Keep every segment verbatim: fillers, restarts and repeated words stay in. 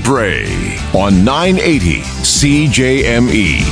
Bray on nine eighty C J M E.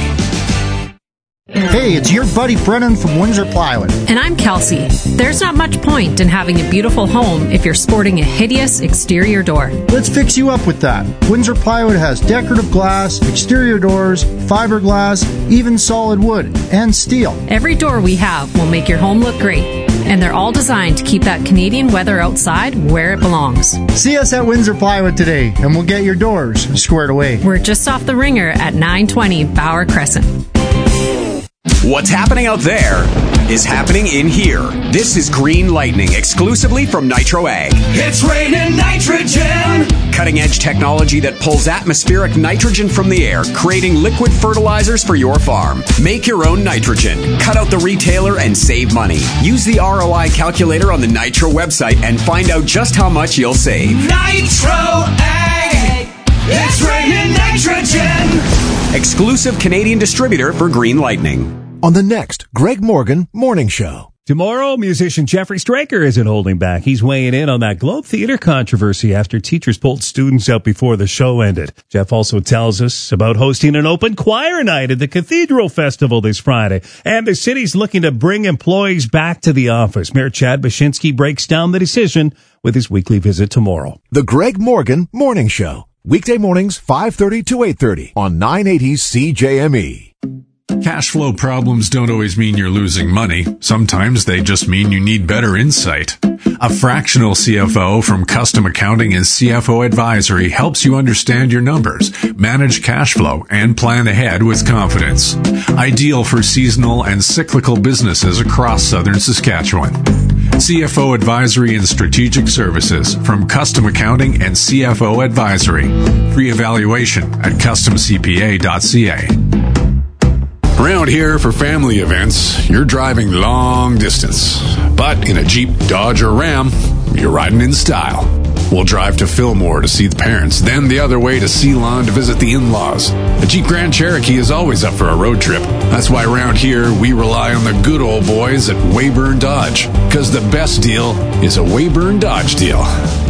Hey, it's your buddy Brennan from Windsor Plywood. And I'm Kelsey. There's not much point in having a beautiful home if you're sporting a hideous exterior door. Let's fix you up with that. Windsor Plywood has decorative glass, exterior doors, fiberglass, even solid wood, and steel. Every door we have will make your home look great. And they're all designed to keep that Canadian weather outside where it belongs. See us at Windsor Plywood today, and we'll get your doors squared away. We're just off the Ringer at nine twenty Bauer Crescent. What's happening out there is happening in here. This is Green Lightning, exclusively from Nitro Ag. It's raining nitrogen! Cutting-edge technology that pulls atmospheric nitrogen from the air, creating liquid fertilizers for your farm. Make your own nitrogen. Cut out the retailer and save money. Use the R O I calculator on the Nitro website and find out just how much you'll save. Nitro Ag! It's raining nitrogen! Exclusive Canadian distributor for Green Lightning. On the next Greg Morgan Morning Show. Tomorrow, musician Jeffrey Straker isn't holding back. He's weighing in on that Globe Theatre controversy after teachers pulled students out before the show ended. Jeff also tells us about hosting an open choir night at the Cathedral Festival this Friday. And the city's looking to bring employees back to the office. Mayor Chad Baczynski breaks down the decision with his weekly visit tomorrow. The Greg Morgan Morning Show. Weekday mornings, five thirty to eight thirty on nine eighty C J M E. Cash flow problems don't always mean you're losing money. Sometimes they just mean you need better insight. A fractional C F O from Custom Accounting and C F O Advisory helps you understand your numbers, manage cash flow, and plan ahead with confidence. Ideal for seasonal and cyclical businesses across southern Saskatchewan. C F O Advisory and Strategic Services from Custom Accounting and C F O Advisory. Free evaluation at custom c p a dot c a. Around here for family events, you're driving long distance. But in a Jeep, Dodge, or Ram, you're riding in style. We'll drive to Fillmore to see the parents, then the other way to Ceylon to visit the in-laws. A Jeep Grand Cherokee is always up for a road trip. That's why around here, we rely on the good old boys at Weyburn Dodge. Because the best deal is a Weyburn Dodge deal.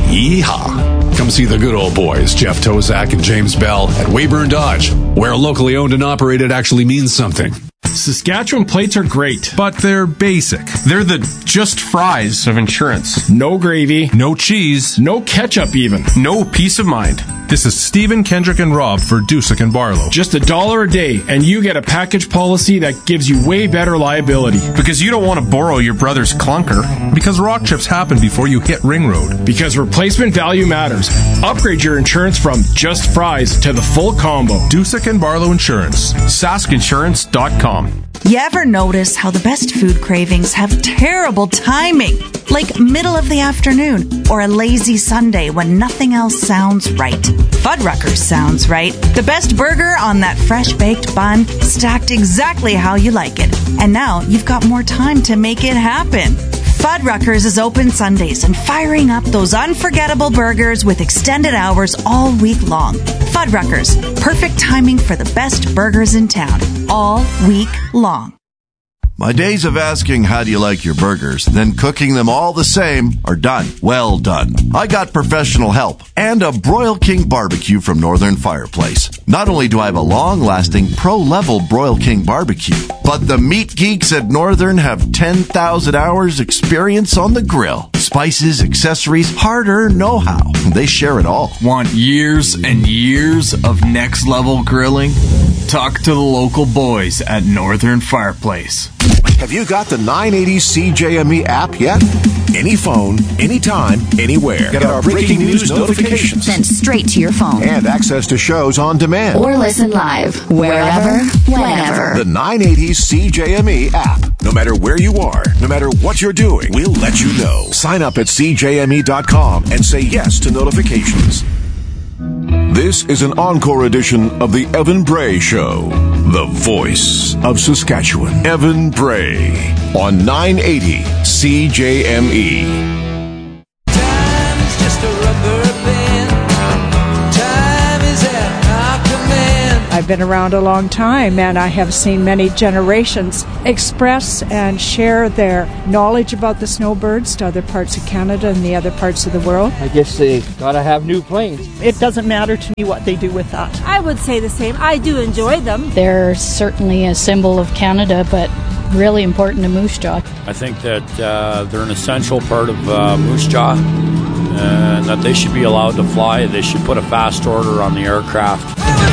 Yeehaw! Come see the good old boys, Jeff Tozak and James Bell at Weyburn Dodge, where locally owned and operated actually means something. Saskatchewan plates are great, but they're basic. They're the just fries of insurance. No gravy, no cheese, no ketchup even, no peace of mind. This is Stephen, Kendrick, and Rob for Dusick and Barlow. Just a dollar a day, and you get a package policy that gives you way better liability. Because you don't want to borrow your brother's clunker. Because rock chips happen before you hit Ring Road. Because replacement value matters. Upgrade your insurance from just fries to the full combo. Dusick and Barlow Insurance. sask insurance dot com. You ever notice how the best food cravings have terrible timing? Like middle of the afternoon or a lazy Sunday when nothing else sounds right. Fuddruckers sounds right. The best burger on that fresh baked bun, stacked exactly how you like it. And now you've got more time to make it happen. Fuddruckers is open Sundays and firing up those unforgettable burgers with extended hours all week long. Fuddruckers, perfect timing for the best burgers in town, all week long. My days of asking how do you like your burgers, then cooking them all the same are done. Well done. I got professional help and a Broil King barbecue from Northern Fireplace. Not only do I have a long-lasting pro-level Broil King barbecue, but the meat geeks at Northern have ten thousand hours experience on the grill. Spices, accessories, hard-earned know-how. They share it all. Want years and years of next-level grilling? Talk to the local boys at Northern Fireplace. Have you got the nine eighty C J M E app yet? Any phone, anytime, anywhere. Get our breaking news notifications sent straight to your phone. And access to shows on demand. Or listen live, wherever, whenever. The nine eighty C J M E app. No matter where you are, no matter what you're doing, we'll let you know. Sign up at c j m e dot com and say yes to notifications. This is an encore edition of the Evan Bray Show, the voice of Saskatchewan. Evan Bray on nine eighty C J M E. Time is just a rubber band. Time is at our command. I've been around a long time, and I have seen many generations express and share their knowledge about the snowbirds to other parts of Canada and the other parts of the world. I guess they gotta have new planes. It doesn't matter to me what they do with that. I would say the same. I do enjoy them. They're certainly a symbol of Canada, but really important to Moose Jaw. I think that uh, they're an essential part of uh, Moose Jaw, and that they should be allowed to fly. They should put a fast order on the aircraft.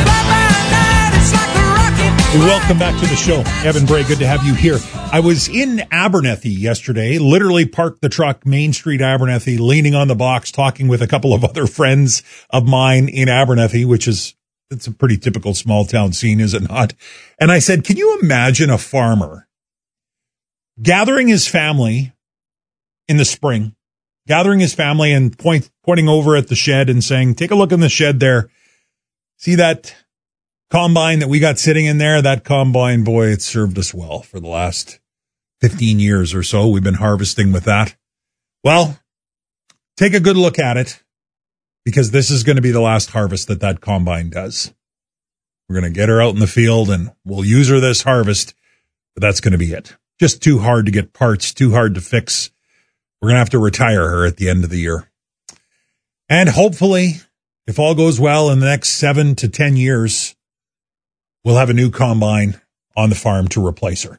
Welcome back to the show. Evan Bray, good to have you here. I was in Abernethy yesterday, literally parked the truck, Main Street, Abernethy, leaning on the box, talking with a couple of other friends of mine in Abernethy, which is, it's a pretty typical small town scene, is it not? And I said, can you imagine a farmer gathering his family in the spring, gathering his family and point, pointing over at the shed and saying, take a look in the shed there. See that combine that we got sitting in there? That combine, boy, it served us well for the last fifteen years or so. We've been harvesting with that. Well, take a good look at it, because this is going to be the last harvest that that combine does. We're going to get her out in the field and we'll use her this harvest, but that's going to be it. Just too hard to get parts, too hard to fix. We're going to have to retire her at the end of the year. And hopefully, if all goes well, in the next seven to ten years, we'll have a new combine on the farm to replace her.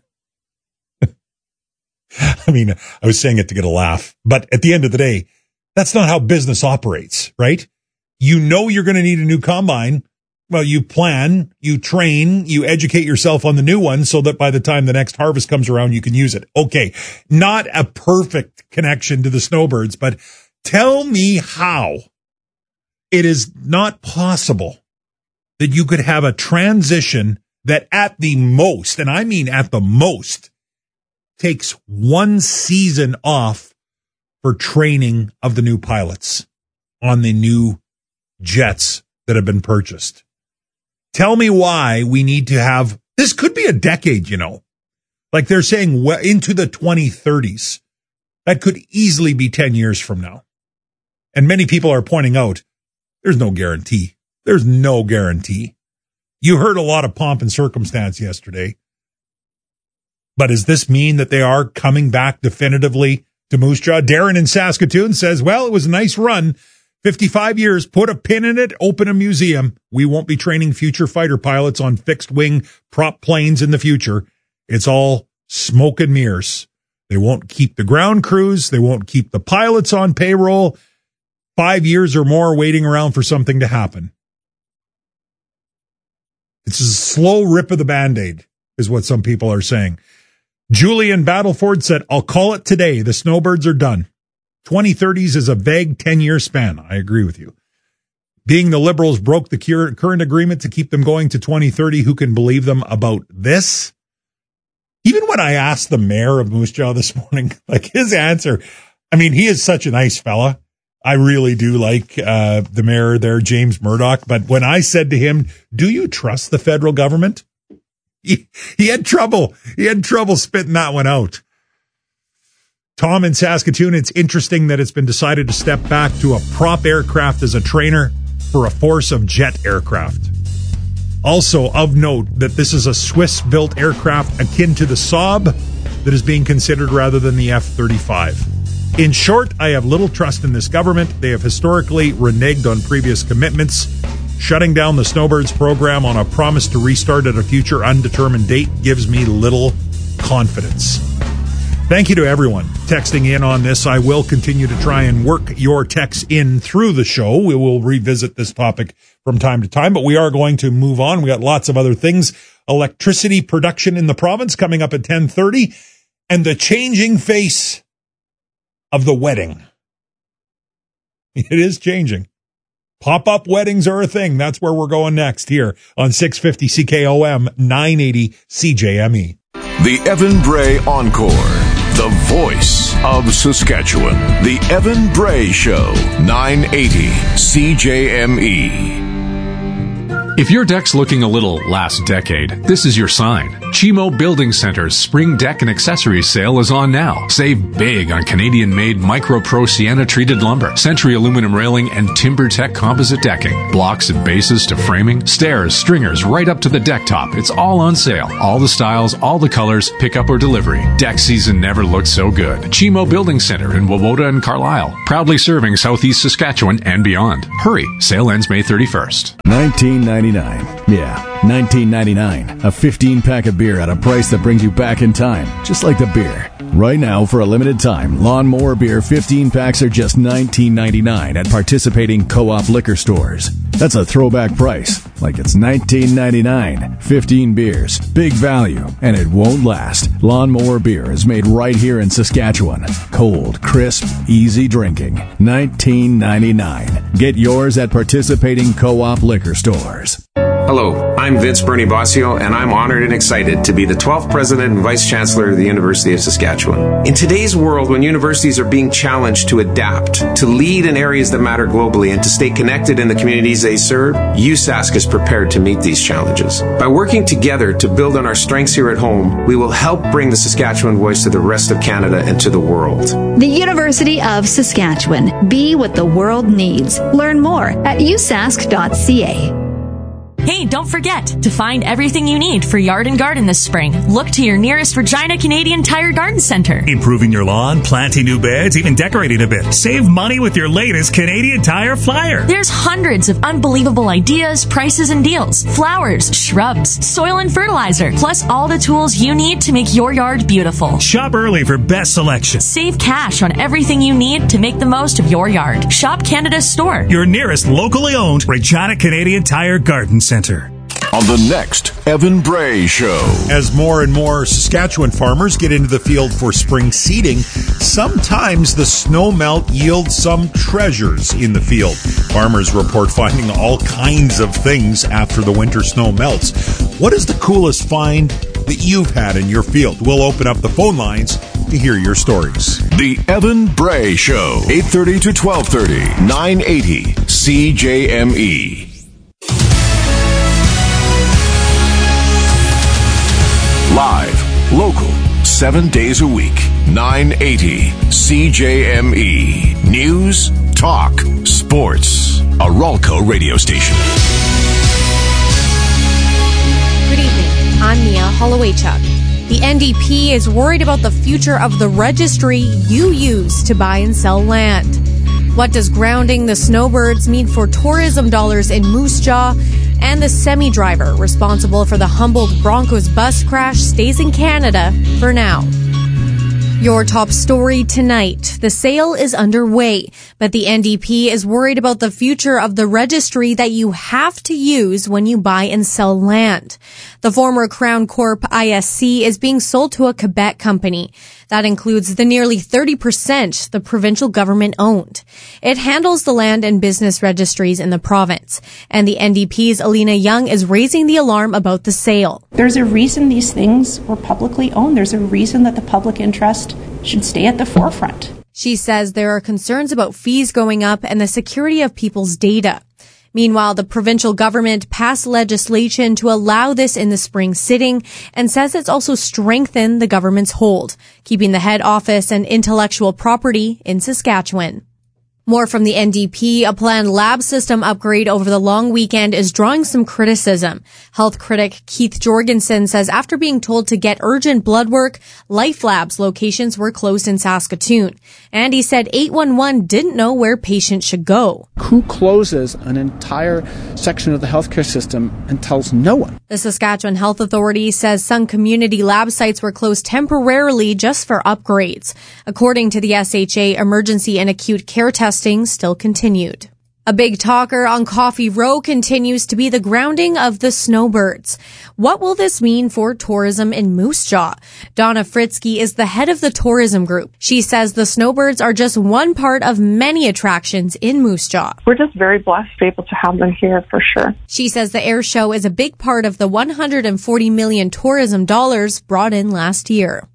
I mean, I was saying it to get a laugh, but at the end of the day, that's not how business operates, right? You know you're going to need a new combine. Well, you plan, you train, you educate yourself on the new one so that by the time the next harvest comes around, you can use it. Okay, not a perfect connection to the snowbirds, but tell me how it is not possible that you could have a transition that at the most, and I mean at the most, takes one season off for training of the new pilots on the new jets that have been purchased. Tell me why we need to have, this could be a decade, you know, like they're saying well, into the twenty thirties. That could easily be ten years from now. And many people are pointing out, there's no guarantee. There's no guarantee. You heard a lot of pomp and circumstance yesterday. But does this mean that they are coming back definitively to Moose Jaw? Darren in Saskatoon says, well, it was a nice run. fifty-five years, put a pin in it, open a museum. We won't be training future fighter pilots on fixed wing prop planes in the future. It's all smoke and mirrors. They won't keep the ground crews. They won't keep the pilots on payroll. Five years or more waiting around for something to happen. It's a slow rip of the Band-Aid, is what some people are saying. Julian Battleford said, I'll call it today. The snowbirds are done. twenty thirties is a vague ten-year span. I agree with you. Being the Liberals broke the current agreement to keep them going to twenty thirty, who can believe them about this? Even when I asked the mayor of Moose Jaw this morning, like his answer, I mean, he is such a nice fella. I really do like uh, the mayor there, James Murdoch. But when I said to him, do you trust the federal government? He, he had trouble. He had trouble spitting that one out. Tom in Saskatoon, it's interesting that it's been decided to step back to a prop aircraft as a trainer for a force of jet aircraft. Also of note that this is a Swiss-built aircraft akin to the Saab that is being considered rather than the F thirty-five. In short, I have little trust in this government. They have historically reneged on previous commitments. Shutting down the Snowbirds program on a promise to restart at a future undetermined date gives me little confidence. Thank you to everyone texting in on this. I will continue to try and work your texts in through the show. We will revisit this topic from time to time, but we are going to move on. We got lots of other things. Electricity production in the province coming up at ten thirty, and the changing face of the wedding. It is changing. Pop-up weddings are a thing. That's where we're going next here on six fifty C K O M, nine eighty C J M E. The Evan Bray Encore, the voice of Saskatchewan. The Evan Bray Show, nine eighty C J M E. If your deck's looking a little last decade, this is your sign. Chimo Building Center's Spring Deck and Accessories sale is on now. Save big on Canadian-made Micro Pro Sienna-treated lumber, Century aluminum railing, and TimberTech composite decking. Blocks and bases to framing, stairs, stringers, right up to the deck top. It's all on sale. All the styles, all the colors, pickup or delivery. Deck season never looked so good. Chimo Building Center in Wawota and Carlisle. Proudly serving Southeast Saskatchewan and beyond. Hurry, sale ends May thirty-first. nineteen ninety-nine. Yeah, nineteen ninety-nine. A fifteen pack of beer at a price that brings you back in time, just like the beer. Right now, for a limited time, Lawnmower Beer fifteen packs are just nineteen ninety-nine at participating Co-op liquor stores. That's a throwback price, like it's nineteen ninety-nine. fifteen beers, big value, and it won't last. Lawnmower Beer is made right here in Saskatchewan. Cold, crisp, easy drinking. nineteen ninety-nine. Get yours at participating Co-op liquor stores. Hello, I'm Vince Bernie Bossio, and I'm honored and excited to be the twelfth President and Vice Chancellor of the University of Saskatchewan. In today's world, when universities are being challenged to adapt, to lead in areas that matter globally, and to stay connected in the communities they serve, U S A S C is prepared to meet these challenges. By working together to build on our strengths here at home, we will help bring the Saskatchewan voice to the rest of Canada and to the world. The University of Saskatchewan. Be what the world needs. Learn more at u sask dot c a. Hey, don't forget to find everything you need for yard and garden this spring. Look to your nearest Regina Canadian Tire Garden Center. Improving your lawn, planting new beds, even decorating a bit. Save money with your latest Canadian Tire flyer. There's hundreds of unbelievable ideas, prices, and deals. Flowers, shrubs, soil and fertilizer, plus all the tools you need to make your yard beautiful. Shop early for best selection. Save cash on everything you need to make the most of your yard. Shop Canada's store. Your nearest locally owned Regina Canadian Tire Garden Center. On the next Evan Bray Show. As more and more Saskatchewan farmers get into the field for spring seeding, sometimes the snow melt yields some treasures in the field. Farmers report finding all kinds of things after the winter snow melts. What is the coolest find that you've had in your field? We'll open up the phone lines to hear your stories. The Evan Bray Show, eight thirty to twelve thirty, nine eighty C J M E. Live, local, seven days a week, nine eighty C J M E. News, talk, sports. A Ralco radio station. Good evening. I'm Mia Hollowaychuk. The N D P is worried about the future of the registry you use to buy and sell land. What does grounding the snowbirds mean for tourism dollars in Moose Jaw? And the semi-driver responsible for the Humboldt Broncos bus crash stays in Canada for now. Your top story tonight. The sale is underway, but the N D P is worried about the future of the registry that you have to use when you buy and sell land. The former Crown Corp I S C is being sold to a Quebec company. That includes the nearly thirty percent the provincial government owned. It handles the land and business registries in the province. And the N D P's Alina Young is raising the alarm about the sale. There's a reason these things were publicly owned. There's a reason that the public interest should stay at the forefront. She says there are concerns about fees going up and the security of people's data. Meanwhile, the provincial government passed legislation to allow this in the spring sitting and says it's also strengthened the government's hold, keeping the head office and intellectual property in Saskatchewan. More from the N D P, a planned lab system upgrade over the long weekend is drawing some criticism. Health critic Keith Jorgensen says after being told to get urgent blood work, Life Labs locations were closed in Saskatoon. And he said eight one one didn't know where patients should go. Who closes an entire section of the healthcare system and tells no one? The Saskatchewan Health Authority says some community lab sites were closed temporarily just for upgrades. According to the S H A, emergency and acute care testing still continued. A big talker on Coffee Row continues to be the grounding of the snowbirds. What will this mean for tourism in Moose Jaw? Donna Fritzky is the head of the tourism group. She says the snowbirds are just one part of many attractions in Moose Jaw. We're just very blessed to be able to have them here for sure. She says the air show is a big part of the one hundred forty million tourism dollars brought in last year.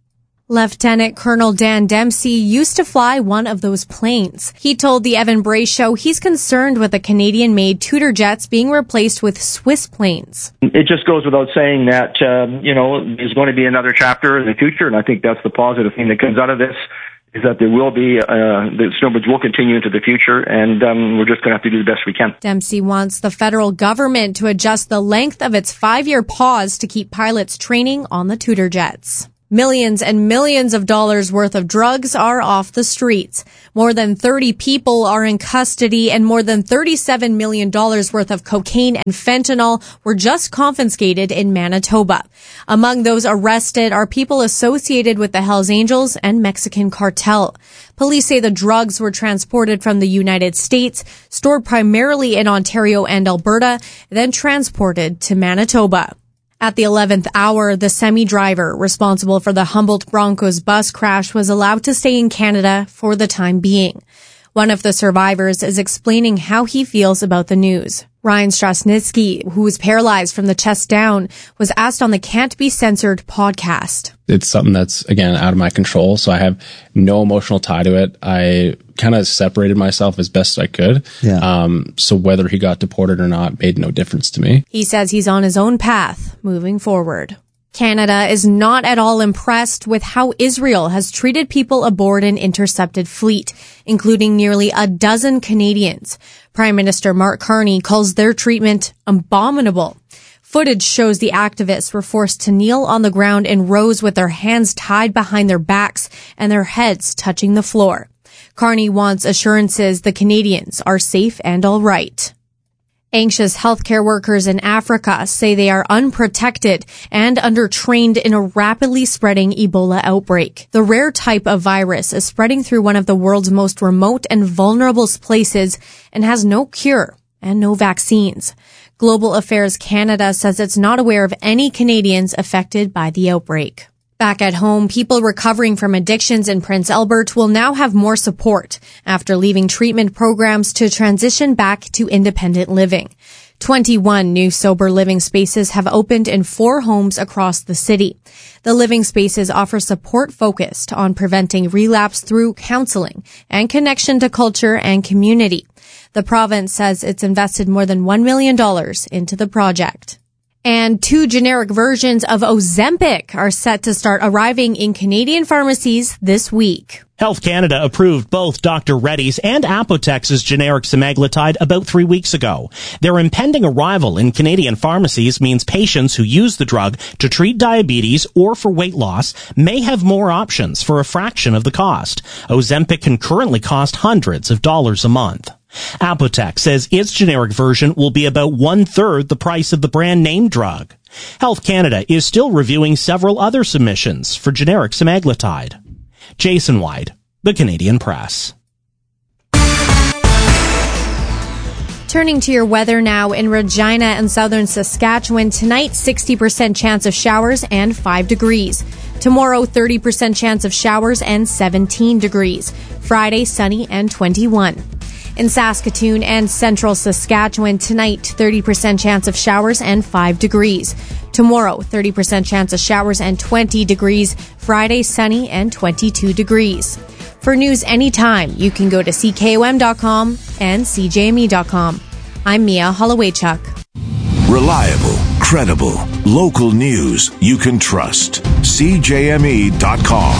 Lieutenant Colonel Dan Dempsey used to fly one of those planes. He told the Evan Bray Show he's concerned with the Canadian-made Tudor jets being replaced with Swiss planes. It just goes without saying that, um, you know, there's going to be another chapter in the future, and I think that's the positive thing that comes out of this, is that there will be, uh, the snowbirds will continue into the future, and um, we're just going to have to do the best we can. Dempsey wants the federal government to adjust the length of its five-year pause to keep pilots training on the Tudor jets. Millions and millions of dollars worth of drugs are off the streets. More than thirty people are in custody, and more than thirty-seven million dollars worth of cocaine and fentanyl were just confiscated in Manitoba. Among those arrested are people associated with the Hells Angels and Mexican cartel. Police say the drugs were transported from the United States, stored primarily in Ontario and Alberta, then transported to Manitoba. At the eleventh hour, the semi-driver responsible for the Humboldt Broncos bus crash was allowed to stay in Canada for the time being. One of the survivors is explaining how he feels about the news. Ryan Strasnitsky, who was paralyzed from the chest down, was asked on the Can't Be Censored podcast. It's something that's, again, out of my control, so I have no emotional tie to it. I kind of separated myself as best I could. Yeah. Um, so whether he got deported or not made no difference to me. He says he's on his own path moving forward. Canada is not at all impressed with how Israel has treated people aboard an intercepted fleet, including nearly a dozen Canadians. Prime Minister Mark Carney calls their treatment abominable. Footage shows the activists were forced to kneel on the ground in rows with their hands tied behind their backs and their heads touching the floor. Carney wants assurances the Canadians are safe and all right. Anxious healthcare workers in Africa say they are unprotected and undertrained in a rapidly spreading Ebola outbreak. The rare type of virus is spreading through one of the world's most remote and vulnerable places and has no cure and no vaccines. Global Affairs Canada says it's not aware of any Canadians affected by the outbreak. Back at home, people recovering from addictions in Prince Albert will now have more support after leaving treatment programs to transition back to independent living. twenty-one new sober living spaces have opened in four homes across the city. The living spaces offer support focused on preventing relapse through counseling and connection to culture and community. The province says it's invested more than one million dollars into the project. And two generic versions of Ozempic are set to start arriving in Canadian pharmacies this week. Health Canada approved both Doctor Reddy's and Apotex's generic semaglutide about three weeks ago. Their impending arrival in Canadian pharmacies means patients who use the drug to treat diabetes or for weight loss may have more options for a fraction of the cost. Ozempic can currently cost hundreds of dollars a month. Apotex says its generic version will be about one-third the price of the brand name drug. Health Canada is still reviewing several other submissions for generic semaglutide. Jason White, The Canadian Press. Turning to your weather now in Regina and southern Saskatchewan. Tonight, sixty percent chance of showers and five degrees. Tomorrow, thirty percent chance of showers and seventeen degrees. Friday, sunny and twenty-one. In Saskatoon and central Saskatchewan tonight, thirty percent chance of showers and five degrees. Tomorrow, thirty percent chance of showers and twenty degrees. Friday, sunny and twenty-two degrees. For news anytime, you can go to C K O M dot com and C J M E dot com. I'm Mia Hollowaychuk. Reliable, credible, local news you can trust. C J M E dot com.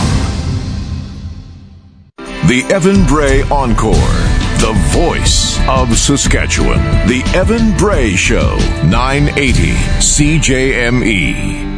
The Evan Bray Encore. The voice of Saskatchewan. The Evan Bray Show. nine eighty C J M E.